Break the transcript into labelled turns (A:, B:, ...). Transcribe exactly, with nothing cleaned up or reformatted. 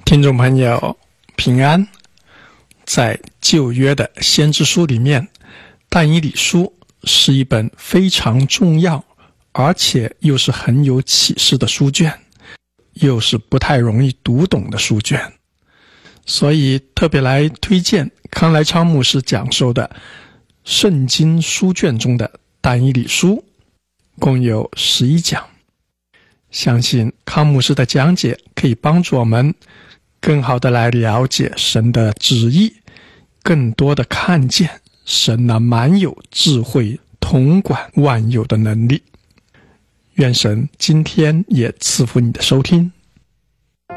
A: 听众朋友平安。在旧约的先知书里面，但以理书是一本非常重要而且又是很有启示的书卷，又是不太容易读懂的书卷，所以特别来推荐康来昌牧师讲授的圣经书卷中的但以理书，共有十一讲。相信康牧师的讲解可以帮助我们更好的来了解神的旨意，更多的看见神那满有智慧统管万有的能力。愿神今天也赐福你的收听。